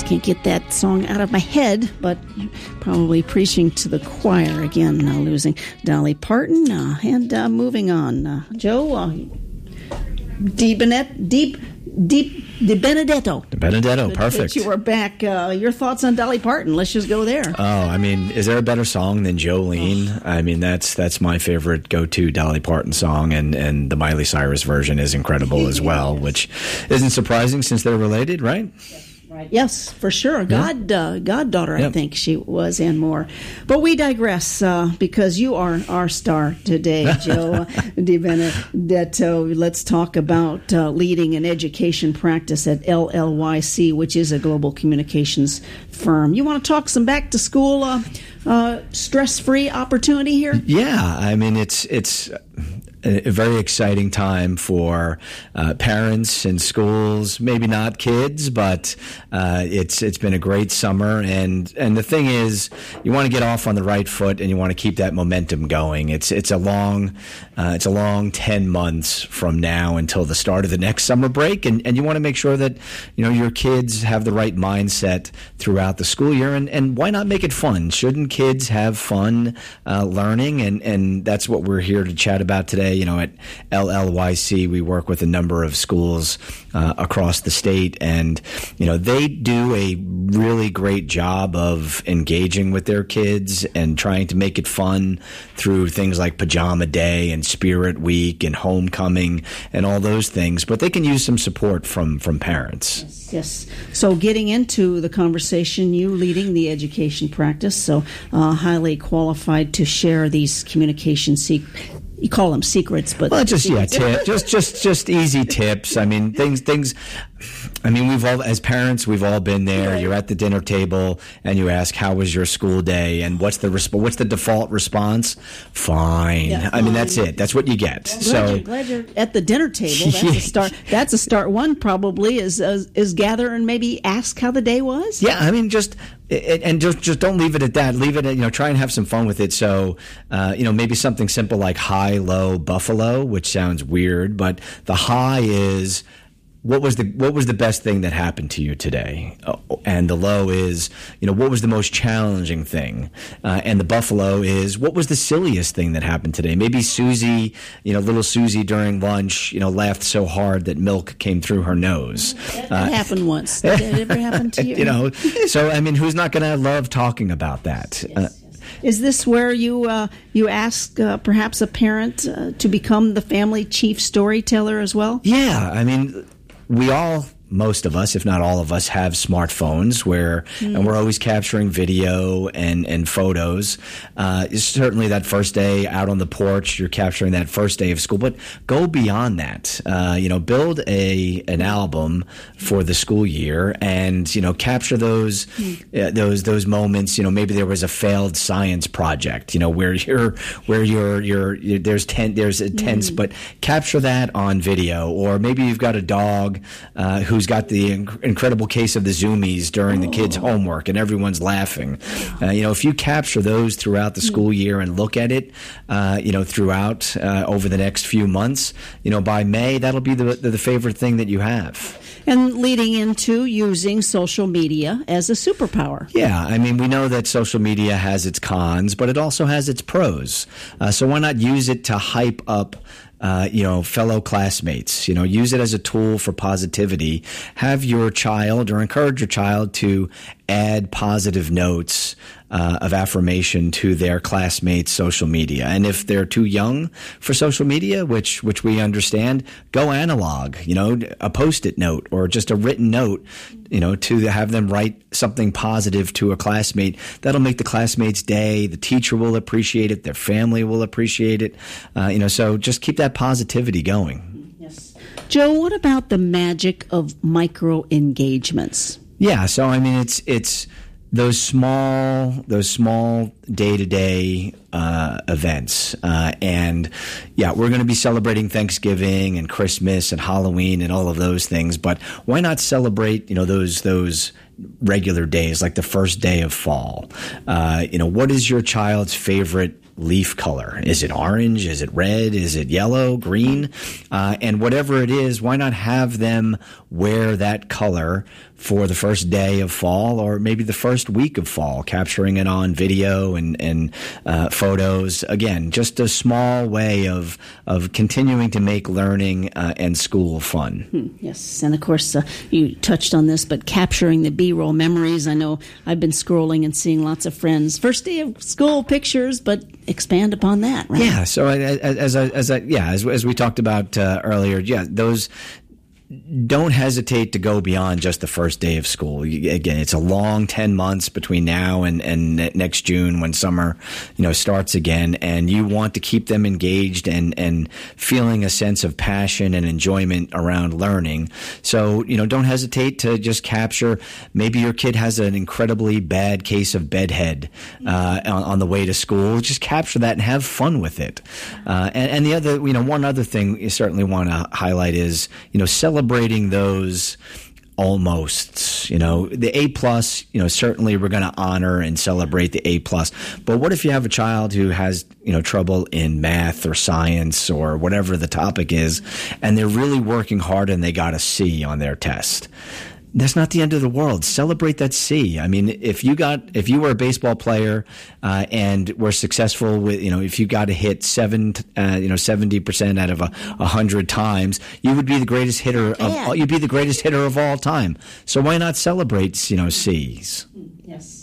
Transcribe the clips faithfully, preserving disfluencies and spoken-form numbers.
can't get that song out of my head, but probably preaching to the choir again, uh, losing Dolly Parton. Uh, and uh, moving on. Uh, Joe, uh, Di Benet, Deep, Deep, Di Benedetto. Di Benedetto, Good, perfect. Good you were back. Uh, your thoughts on Dolly Parton? Let's just go there. Oh, I mean, is there a better song than Jolene? Oh. I mean, that's that's my favorite go-to Dolly Parton song, and, and the Miley Cyrus version is incredible as well, yes. Which isn't surprising since they're related, right? Yes. Right. Yes, for sure. God, yeah. uh, goddaughter, yep. I think she was, and more. But we digress uh, because you are our star today, Joe Di Benedetto. Let's talk about uh, leading an education practice at L L Y C, which is a global communications firm. You want to talk some back to school uh, uh, stress-free opportunity here? Yeah, I mean it's it's. a very exciting time for uh, parents and schools, maybe not kids, but uh, it's it's been a great summer. And, and the thing is, you want to get off on the right foot and you want to keep that momentum going. It's it's a long uh, it's a long ten months from now until the start of the next summer break, and, and you want to make sure that you know your kids have the right mindset throughout the school year. And, and why not make it fun? Shouldn't kids have fun uh, learning? And and that's what we're here to chat about today. You know, at L L Y C, we work with a number of schools uh, across the state, and you know they do a really great job of engaging with their kids and trying to make it fun through things like Pajama Day and Spirit Week and Homecoming and all those things. But they can use some support from from parents. Yes. Yes. So getting into the conversation, you leading the education practice, so uh, highly qualified to share these communication secrets. You call them secrets, but well, just secrets. yeah, tip, just just just easy tips. I mean, things things. I mean, we've all, as parents, we've all been there. Right. You're at the dinner table and you ask, "How was your school day?" And what's the resp- What's the default response? Fine. Yeah, I mean, that's it. That's what you get. Well, so glad you're, glad you're at the dinner table. That's a start. That's a start. One probably is is, is gather and maybe ask how the day was. Yeah, I mean, just. It, and just just don't leave it at that. Leave it at, you know, try and have some fun with it. So, uh, you know, maybe something simple like high, low, buffalo, which sounds weird, but the high is what was the what was the best thing that happened to you today, uh, and the low is you know what was the most challenging thing, uh, and the buffalo is what was the silliest thing that happened today. Maybe Susie, you know, little Susie during lunch, you know, laughed so hard that milk came through her nose. That, that uh, happened once. Did it ever happen to you? You know, so I mean, who's not going to love talking about that? Yes, yes. Uh, Is this where you uh, you ask uh, perhaps a parent uh, to become the family chief storyteller as well? Yeah, I mean, we all, most of us, if not all of us, have smartphones where, mm. and we're always capturing video and, and photos. Uh, certainly that first day out on the porch, you're capturing that first day of school, but go beyond that. Uh, you know, build a, an album for the school year and, you know, capture those, mm. uh, those, those moments. You know, maybe there was a failed science project, you know, where you're, where you're, you're, you're there's ten, there's a tense, mm. but capture that on video. Or maybe you've got a dog, uh, who who's got the inc- incredible case of the zoomies during the kids' homework and everyone's laughing. Uh, you know, if you capture those throughout the school year and look at it, uh, you know, throughout uh, over the next few months, you know, by May, that'll be the, the, the favorite thing that you have. And leading into using social media as a superpower. Yeah, I mean, we know that social media has its cons, but it also has its pros. Uh, so why not use it to hype up Uh, you know, fellow classmates? You know, use it as a tool for positivity. Have your child or encourage your child to add positive notes uh, of affirmation to their classmates' social media. And if they're too young for social media, which which we understand, go analog. You know, a Post-it note or just a written note. You know, to have them write something positive to a classmate. That'll make the classmate's day. The teacher will appreciate it. Their family will appreciate it. Uh, you know, so just keep that positivity going. Yes. Joe, what about the magic of micro engagements? Yeah, so I mean, it's it's those small those small day-to-day uh, events. Uh, and, yeah, we're going to be celebrating Thanksgiving and Christmas and Halloween and all of those things. But why not celebrate, you know, those those regular days, like the first day of fall? Uh, you know, what is your child's favorite leaf color? Is it orange? Is it red? Is it yellow, green? Uh, and whatever it is, why not have them wear that color for the first day of fall, or maybe the first week of fall, capturing it on video and, and uh, photos. Again, just a small way of of continuing to make learning uh, and school fun. Hmm, yes, and of course, uh, you touched on this, but capturing the B-roll memories. I know I've been scrolling and seeing lots of friends' first day of school pictures, but expand upon that, right? Yeah, so I, as I, as I, yeah, as, as we talked about uh, earlier, yeah, those. Don't hesitate to go beyond just the first day of school. You, again, it's a long ten months between now and, and next June when summer, you know, starts again. And you want to keep them engaged and, and feeling a sense of passion and enjoyment around learning. So, you know, don't hesitate to just capture. Maybe your kid has an incredibly bad case of bedhead uh, on, on the way to school. Just capture that and have fun with it. Uh, and, and the other, you know, one other thing you certainly want to highlight is, you know, celebrate Celebrating those almosts, you know, the A plus, you know, certainly we're going to honor and celebrate the A plus. But what if you have a child who has, you know, trouble in math or science or whatever the topic is, and they're really working hard and they got a C on their test? That's not the end of the world. Celebrate that C. I mean, if you got, if you were a baseball player uh, and were successful with, you know, if you got to hit seven, uh, you know, seventy percent out of a, a hundred times, you would be the greatest hitter of, yeah. you'd be the greatest hitter of all time. So why not celebrate, you know, C's? Yes.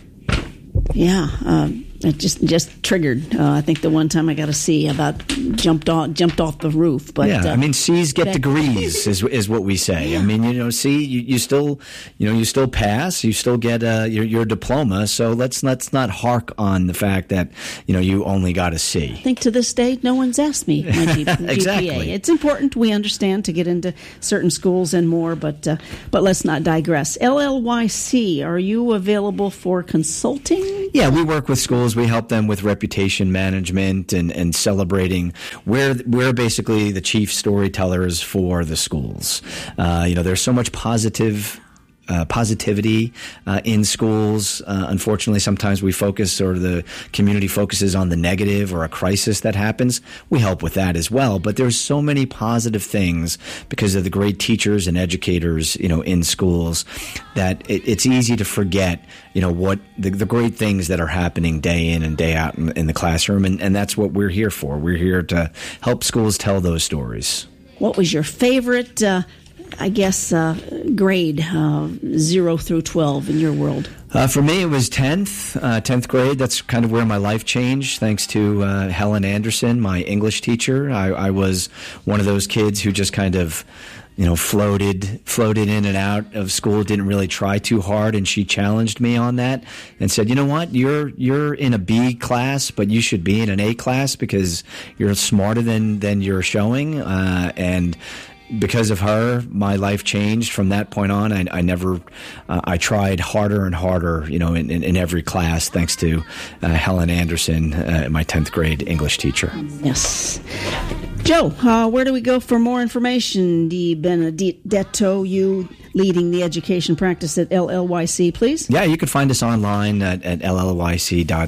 Yeah. Um, it just just triggered. Uh, I think the one time I got a C about jumped off jumped off the roof. But yeah, uh, I mean, C's get back- degrees is is what we say. Yeah. I mean, you know, C, you, you still, you know, you still pass, you still get uh, your your diploma. So let's let's not hark on the fact that, you know, you only got a C. I think to this day, no one's asked me my G- Exactly. G P A. It's important, we understand, to get into certain schools and more, but uh, but let's not digress. L L Y C, are you available for consulting? Yeah, we work with schools. We help them with reputation management and, and celebrating. We're, we're basically the chief storytellers for the schools. Uh, you know, there's so much positive Uh, positivity uh, in schools. Uh, unfortunately, sometimes we focus, or the community focuses on the negative or a crisis that happens. We help with that as well. But there's so many positive things because of the great teachers and educators, you know, in schools, that it, it's easy to forget, you know, what the, the great things that are happening day in and day out in, in the classroom. And, and that's what we're here for. We're here to help schools tell those stories. What was your favorite uh, I guess, uh, grade, uh, zero through twelve in your world? Uh, for me, it was tenth, uh, tenth grade. That's kind of where my life changed, thanks to uh, Helen Anderson, my English teacher. I, I was one of those kids who just kind of, you know, floated, floated in and out of school, didn't really try too hard, and she challenged me on that and said, you know what, you're you're in a B class, but you should be in an A class because you're smarter than, than you're showing, uh, and because of her, my life changed from that point on. I, I never, uh, I tried harder and harder, you know, in, in, in every class, thanks to uh, Helen Anderson, uh, my tenth grade English teacher. Yes. Joe, uh, where do we go for more information? Di Benedetto, you leading the education practice at L L Y C, please? Yeah, you can find us online at, at L L Y C dot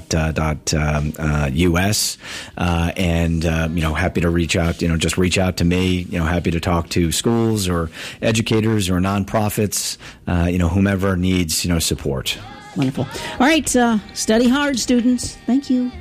U S, uh, and, uh, you know, happy to reach out, you know, just reach out to me, you know, happy to talk to schools or educators or nonprofits, uh, you know, whomever needs, you know, support. Wonderful. All right, uh, study hard, students. Thank you.